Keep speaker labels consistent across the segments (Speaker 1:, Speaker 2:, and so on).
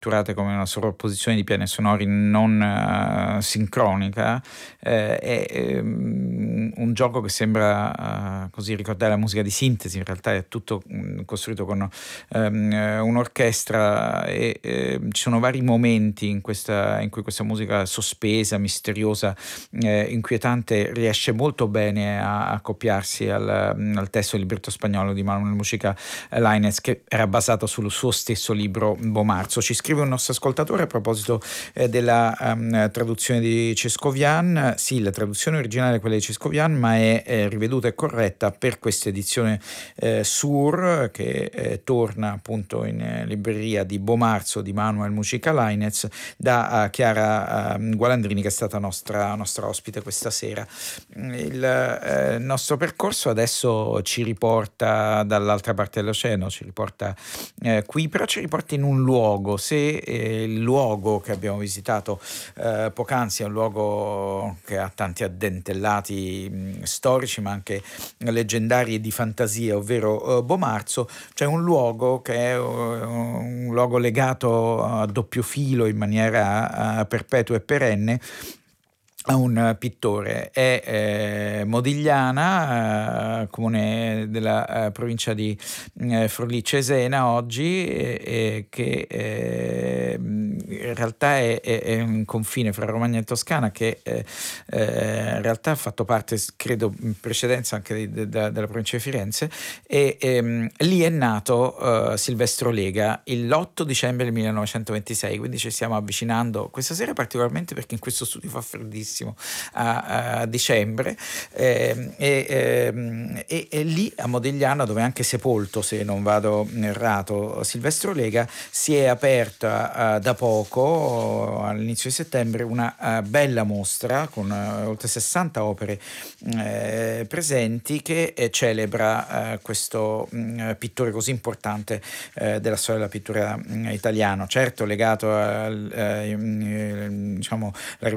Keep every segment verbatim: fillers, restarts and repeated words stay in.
Speaker 1: strutturate come una sovrapposizione di piani sonori non eh, sincronica, eh, è ehm, un gioco che sembra eh, così ricordare la musica di sintesi. In realtà è tutto mh, costruito con ehm, eh, un'orchestra e ehm, ci sono vari momenti in questa in cui questa musica sospesa, misteriosa, eh, inquietante riesce molto bene a accoppiarsi al, mm, al testo del libretto spagnolo di Manuel Mujica Lainez, che era basato sul suo stesso libro Bomarzo. Ci scrive un nostro ascoltatore a proposito eh, della um, traduzione di Cescovian. Sì, la traduzione originale è quella di Cescovian, ma è eh, riveduta e corretta per questa edizione eh, Sur, che eh, torna appunto in eh, libreria, di Bomarzo di Manuel Mujica Lainez, da uh, Chiara uh, Gualandrini, che è stata nostra, nostra ospite questa sera. Il eh, nostro percorso adesso ci riporta dall'altra parte dell'oceano, ci riporta eh, qui, però ci riporta in un luogo. Se eh, il luogo che abbiamo visitato eh, poc'anzi è un luogo che ha tanti addentellati mh, storici, ma anche leggendari e di fantasia, ovvero eh, Bomarzo, c'è un luogo che è uh, un luogo legato a doppio filo in maniera uh, perpetua e perenne a un pittore. È eh, Modigliana, eh, comune della eh, provincia di eh, Forlì Cesena oggi, e, e che eh, in realtà è, è, è un confine fra Romagna e Toscana, che eh, eh, in realtà ha fatto parte, credo in precedenza, anche di, de, de, della provincia di Firenze, e ehm, lì è nato eh, Silvestro Lega l'otto dicembre del millenovecentoventisei, quindi ci stiamo avvicinando questa sera, particolarmente perché in questo studio fa freddissimo a, a dicembre, eh, e, eh, e, e lì a Modigliana, dove è anche sepolto, se non vado errato, Silvestro Lega, si è aperta uh, da poco, all'inizio di settembre, una uh, bella mostra con uh, oltre sessanta opere uh, presenti, che eh, celebra uh, questo uh, pittore così importante uh, della storia della pittura uh, italiana, certo legato al uh, diciamo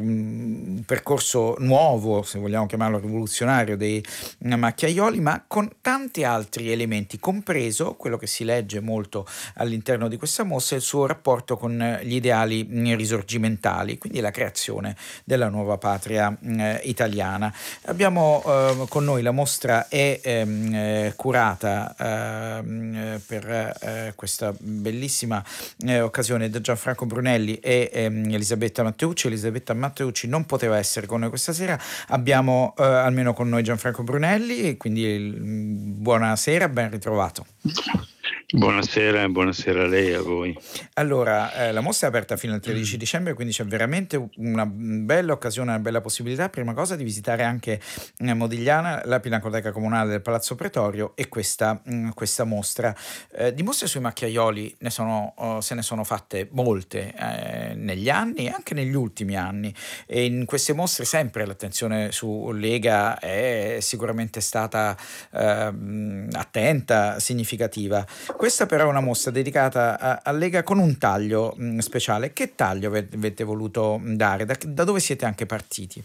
Speaker 1: un percorso nuovo, se vogliamo chiamarlo rivoluzionario, dei macchiaioli, ma con tanti altri elementi, compreso quello che si legge molto all'interno di questa mostra, il suo rapporto con gli ideali risorgimentali, quindi la creazione della nuova patria eh, italiana. Abbiamo eh, con noi, la mostra è ehm, eh, curata eh, per eh, questa bellissima eh, occasione da Gianfranco Brunelli e ehm, Elisabetta Matteucci. Elisabetta Matteucci non poteva essere con noi questa sera, abbiamo eh, almeno con noi Gianfranco Brunelli, e quindi il, buonasera, ben ritrovato.
Speaker 2: Buonasera, buonasera a lei e a voi.
Speaker 1: Allora, eh, la mostra è aperta fino al tredici dicembre, quindi c'è veramente una bella occasione, una bella possibilità, prima cosa, di visitare anche eh, Modigliana, la Pinacoteca Comunale del Palazzo Pretorio, e questa, mh, questa mostra. Eh, di mostre sui macchiaioli ne sono, oh, se ne sono fatte molte eh, negli anni e anche negli ultimi anni, e in queste mostre sempre l'attenzione su Lega è sicuramente stata eh, attenta, significativa. Questa però è una mostra dedicata a, a Lega con un taglio mh, speciale. Che taglio avete, avete voluto dare? Da, da dove siete anche partiti?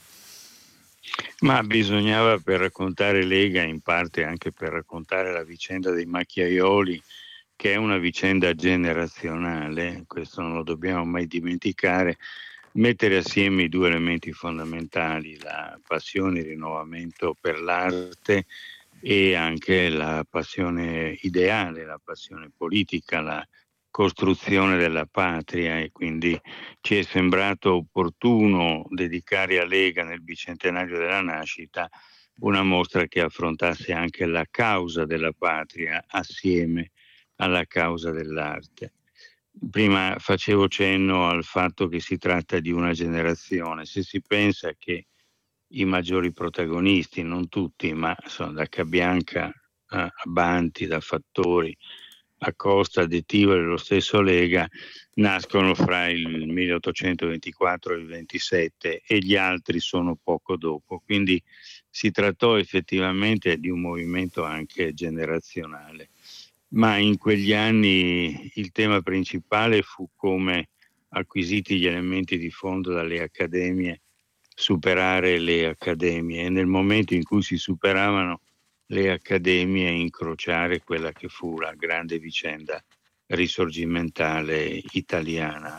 Speaker 2: Ma bisognava, per raccontare Lega, in parte anche per raccontare la vicenda dei macchiaioli, che è una vicenda generazionale, questo non lo dobbiamo mai dimenticare, mettere assieme i due elementi fondamentali, la passione e il rinnovamento per l'arte e anche la passione ideale, la passione politica, la costruzione della patria, e quindi ci è sembrato opportuno dedicare a Lega, nel bicentenario della nascita, una mostra che affrontasse anche la causa della patria assieme alla causa dell'arte. Prima facevo cenno al fatto che si tratta di una generazione. Se si pensa che i maggiori protagonisti, non tutti, ma insomma, da Cabianca a Banti, da Fattori a Costa, De Tivoli, lo stesso Lega, nascono fra il milleottocentoventiquattro e il ventisette, e gli altri sono poco dopo. Quindi si trattò effettivamente di un movimento anche generazionale. Ma in quegli anni il tema principale fu come, acquisiti gli elementi di fondo dalle accademie, superare le accademie, e nel momento in cui si superavano le accademie incrociare quella che fu la grande vicenda risorgimentale italiana.